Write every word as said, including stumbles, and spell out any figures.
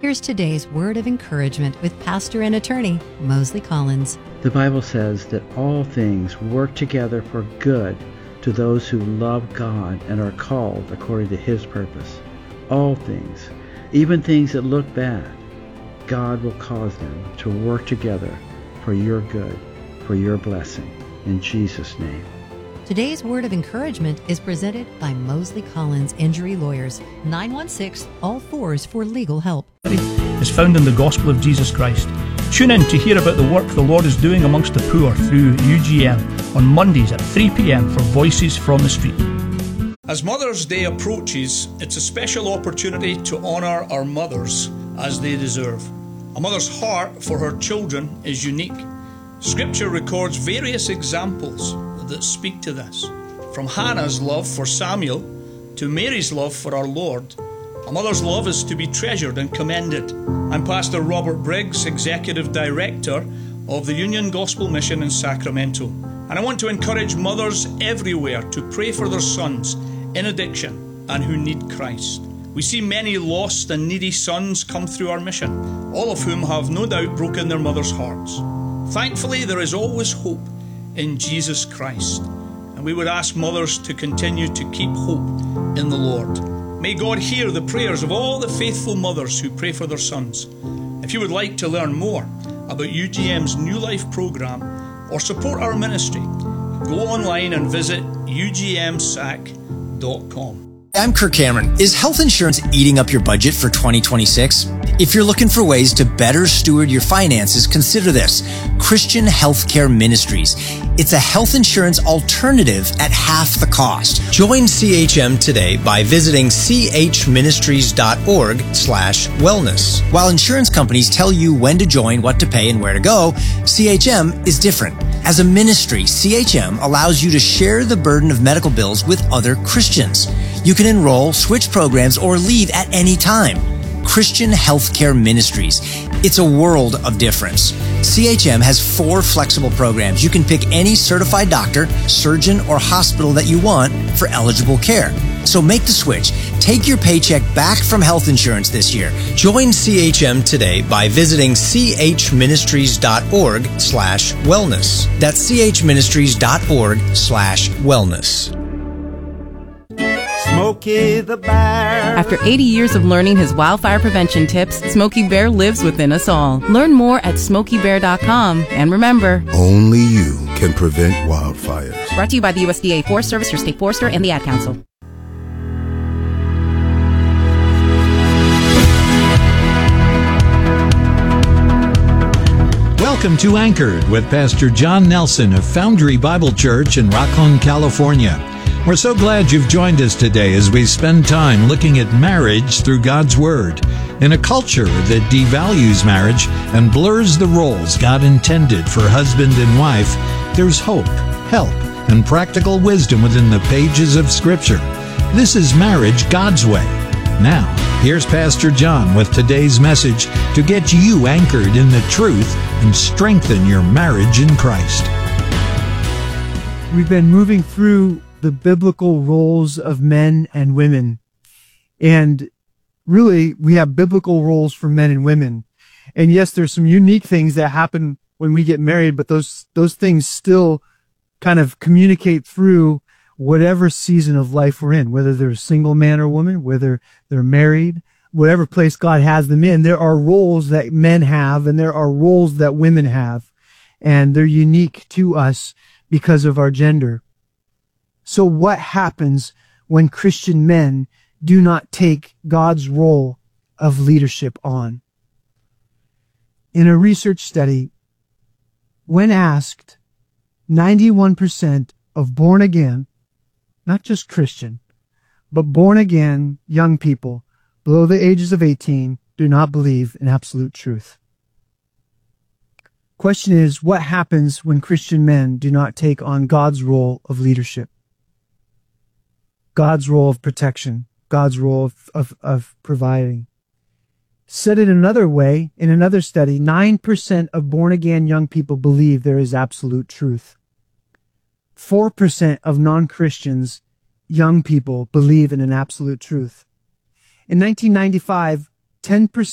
Here's today's word of encouragement with pastor and attorney Mosley Collins. The Bible says that all things work together for good to those who love God and are called according to His purpose. All things, even things that look bad, God will cause them to work together for your good, for your blessing. In Jesus' name. Today's word of encouragement is presented by Mosley Collins Injury Lawyers, nine one six, all fours for legal help. Is found in the gospel of Jesus Christ. Tune in to hear about the work the Lord is doing amongst the poor through U G M on Mondays at three p.m. for Voices from the Street. As Mother's Day approaches, it's a special opportunity to honour our mothers as they deserve. A mother's heart for her children is unique. Scripture records various examples that speak to this. From Hannah's love for Samuel to Mary's love for our Lord, a mother's love is to be treasured and commended. I'm Pastor Robert Briggs, Executive Director of the Union Gospel Mission in Sacramento. And I want to encourage mothers everywhere to pray for their sons in addiction and who need Christ. We see many lost and needy sons come through our mission, all of whom have no doubt broken their mother's hearts. Thankfully, there is always hope in Jesus Christ, and we would ask mothers to continue to keep hope in the Lord. May God hear the prayers of all the faithful mothers who pray for their sons. If you would like to learn more about U G M's New Life program or support our ministry, go online and visit u g m sac dot com. I'm Kirk Cameron. Is health insurance eating up your budget for twenty twenty-six? If you're looking for ways to better steward your finances, consider this: Christian Healthcare Ministries. It's a health insurance alternative at half the cost. Join C H M today by visiting c h ministries dot org slash wellness. While insurance companies tell you when to join, what to pay, and where to go, C H M is different. As a ministry, C H M allows you to share the burden of medical bills with other Christians. You can enroll, switch programs, or leave at any time. Christian Healthcare Ministries. It's a world of difference. C H M has four flexible programs. You can pick any certified doctor, surgeon, or hospital that you want for eligible care. So make the switch. Take your paycheck back from health insurance this year. Join C H M today by visiting c h ministries dot org slash wellness. That's c h ministries dot org slash wellness. Smokey the Bear. After eighty years of learning his wildfire prevention tips, Smokey Bear lives within us all. Learn more at smokey bear dot com. And remember, only you can prevent wildfires. Brought to you by the U S D A Forest Service, your state forester, and the Ad Council. Welcome to Anchored with Pastor John Nelson of Foundry Bible Church in Rocklin, California. We're so glad you've joined us today as we spend time looking at marriage through God's Word. In a culture that devalues marriage and blurs the roles God intended for husband and wife, there's hope, help, and practical wisdom within the pages of Scripture. This is Marriage God's Way. Now, here's Pastor John with today's message to get you anchored in the truth and strengthen your marriage in Christ. We've been moving through the biblical roles of men and women. And really, we have biblical roles for men and women. And yes, there's some unique things that happen when we get married, but those, those things still kind of communicate through whatever season of life we're in, whether they're a single man or woman, whether they're married, whatever place God has them in. There are roles that men have and there are roles that women have, and they're unique to us because of our gender. So what happens when Christian men do not take God's role of leadership on? In a research study, when asked, ninety-one percent of born again, not just Christian, but born again young people below the ages of eighteen do not believe in absolute truth. Question is, what happens when Christian men do not take on God's role of leadership? God's role of protection, God's role of, of, of providing. Said it another way, in another study, nine percent of born-again young people believe there is absolute truth. four percent of non-Christians, young people, believe in an absolute truth. In nineteen ninety-five, ten percent